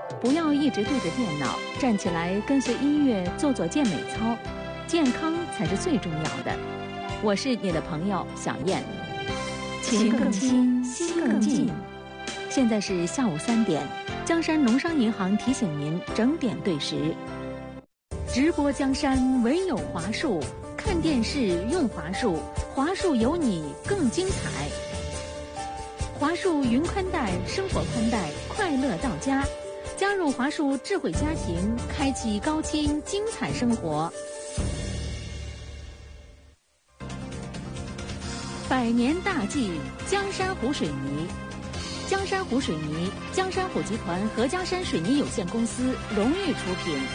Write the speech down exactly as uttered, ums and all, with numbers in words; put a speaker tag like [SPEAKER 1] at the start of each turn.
[SPEAKER 1] 不要一直对着电脑，站起来跟随音乐做做健美操，健康才是最重要的。我是你的朋友小燕，情更亲，心更近。现在是下午三点，江山农商银行提醒您整点对时。直播江山唯有华数，看电视用华数，华数有你更精彩。华数云宽带，生活宽带，快乐到家。加入华数智慧家庭，开启高清精彩生活。百年大计，江山湖水泥。江山湖水泥，江山湖集团和江山水泥有限公司荣誉出品。